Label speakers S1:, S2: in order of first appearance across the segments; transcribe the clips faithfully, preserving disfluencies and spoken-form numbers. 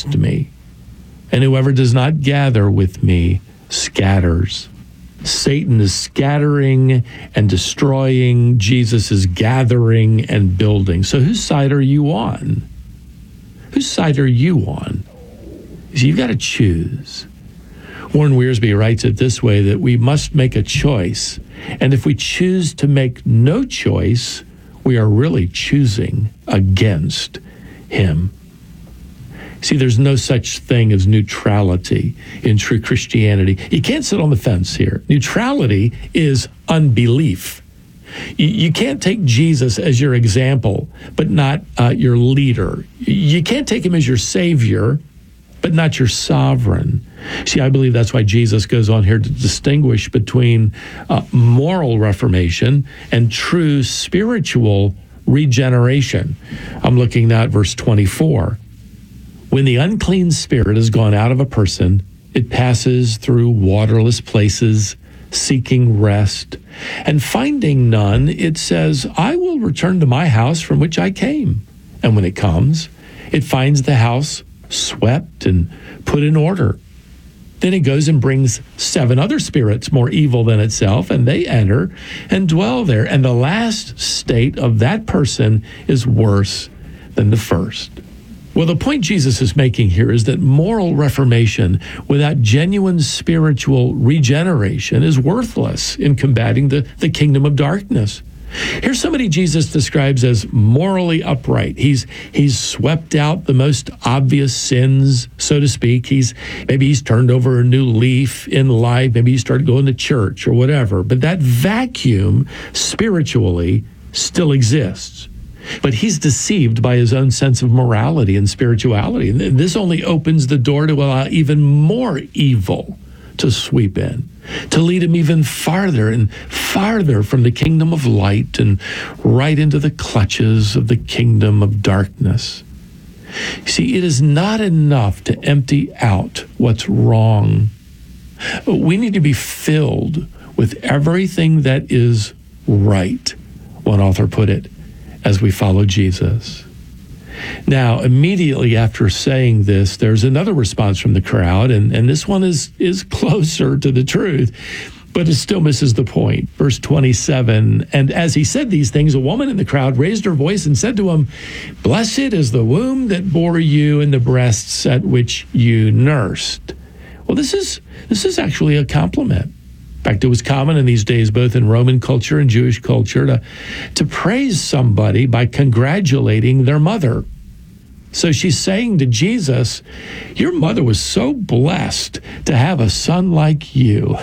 S1: against me, and whoever does not gather with me scatters. Satan is scattering and destroying. Jesus is gathering and building. So whose side are you on? Whose side are you on? So you've got to choose. Warren Wiersbe writes it this way, that we must make a choice. And if we choose to make no choice, we are really choosing against him. See, there's no such thing as neutrality in true Christianity. You can't sit on the fence here. Neutrality is unbelief. You, you can't take Jesus as your example, but not uh, your leader. You can't take him as your savior, but not your sovereign. See, I believe that's why Jesus goes on here to distinguish between uh, moral reformation and true spiritual regeneration. I'm looking now at verse twenty-four. When the unclean spirit has gone out of a person, it passes through waterless places, seeking rest, and finding none, it says, I will return to my house from which I came. And when it comes, it finds the house swept and put in order. Then it goes and brings seven other spirits more evil than itself, and they enter and dwell there. And the last state of that person is worse than the first. Well, the point Jesus is making here is that moral reformation without genuine spiritual regeneration is worthless in combating the, the kingdom of darkness. Here's somebody Jesus describes as morally upright. He's he's swept out the most obvious sins, so to speak. He's maybe he's turned over a new leaf in life. Maybe he started going to church or whatever. But that vacuum spiritually still exists. But he's deceived by his own sense of morality and spirituality. And this only opens the door to allow even more evil to sweep in, to lead him even farther and farther from the kingdom of light and right into the clutches of the kingdom of darkness. See, it is not enough to empty out what's wrong. We need to be filled with everything that is right, one author put it, as we follow Jesus. Now, immediately after saying this, there's another response from the crowd, and, and this one is, is closer to the truth, but it still misses the point. Verse twenty-seven, and as he said these things, a woman in the crowd raised her voice and said to him, Blessed is the womb that bore you and the breasts at which you nursed. Well, this is this is actually a compliment. In fact, it was common in these days, both in Roman culture and Jewish culture, to, to praise somebody by congratulating their mother. So she's saying to Jesus, your mother was so blessed to have a son like you.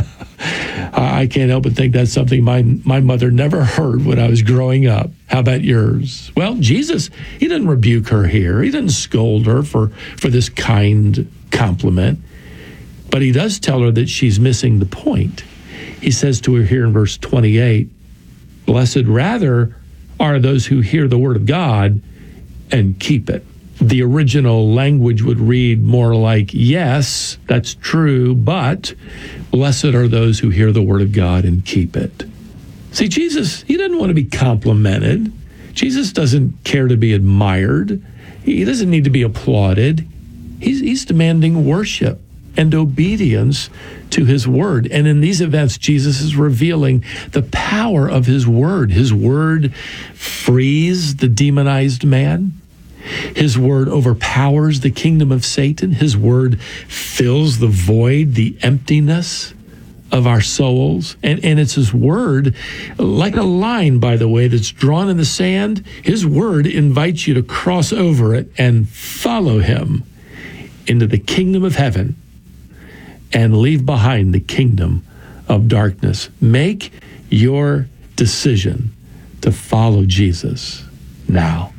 S1: I can't help but think that's something my, my mother never heard when I was growing up. How about yours? Well, Jesus, he didn't rebuke her here. He didn't scold her for, for this kind compliment. But he does tell her that she's missing the point. He says to her here in verse twenty-eight, Blessed rather are those who hear the word of God and keep it. The original language would read more like, yes, that's true, but blessed are those who hear the word of God and keep it. See, Jesus, he doesn't want to be complimented. Jesus doesn't care to be admired. He doesn't need to be applauded. He's, he's demanding worship and obedience to his word. And in these events, Jesus is revealing the power of his word. His word frees the demonized man. His word overpowers the kingdom of Satan. His word fills the void, the emptiness of our souls. And, and it's his word, like a line, by the way, that's drawn in the sand. His word invites you to cross over it and follow him into the kingdom of heaven and leave behind the kingdom of darkness. Make your decision to follow Jesus now.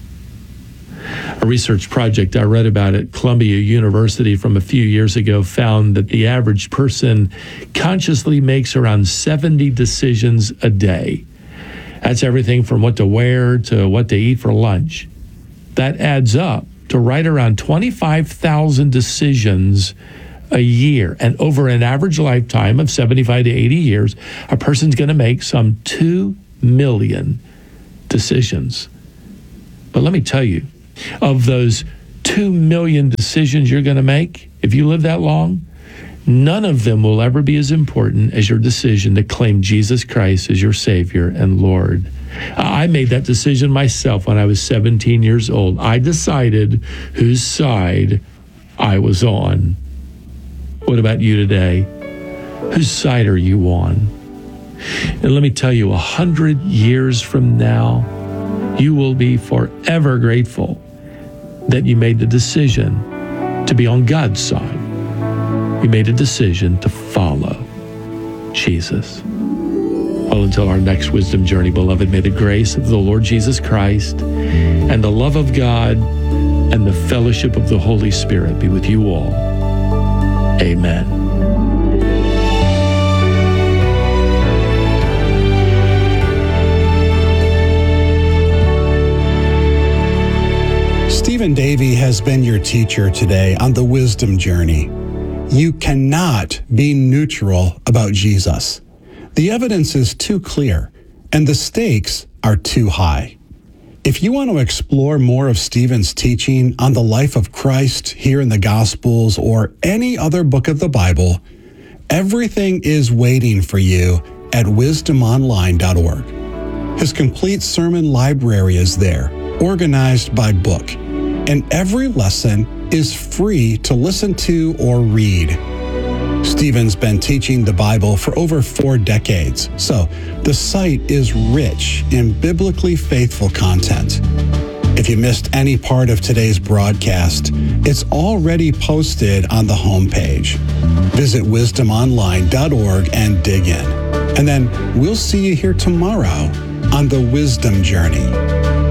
S1: A research project I read about at Columbia University from a few years ago found that the average person consciously makes around seventy decisions a day. That's everything from what to wear to what to eat for lunch. That adds up to right around twenty-five thousand decisions a year. And over an average lifetime of seventy-five to eighty years, a person's going to make some two million decisions. But let me tell you, of those two million decisions you're going to make if you live that long, none of them will ever be as important as your decision to claim Jesus Christ as your Savior and Lord. I made that decision myself when I was seventeen years old. I decided whose side I was on. What about you today? Whose side are you on? And let me tell you, a hundred years from now, you will be forever grateful that you made the decision to be on God's side. You made a decision to follow Jesus. Well, until our next wisdom journey, beloved, may the grace of the Lord Jesus Christ and the love of God and the fellowship of the Holy Spirit be with you all. Amen.
S2: Stephen Davey has been your teacher today on the wisdom journey. You cannot be neutral about Jesus. The evidence is too clear, and the stakes are too high. If you want to explore more of Stephen's teaching on the life of Christ here in the Gospels or any other book of the Bible, everything is waiting for you at wisdom online dot org. His complete sermon library is there, organized by book, and every lesson is free to listen to or read. Stephen's been teaching the Bible for over four decades, so the site is rich in biblically faithful content. If you missed any part of today's broadcast, it's already posted on the homepage. Visit wisdom online dot org and dig in. And then we'll see you here tomorrow on the Wisdom Journey.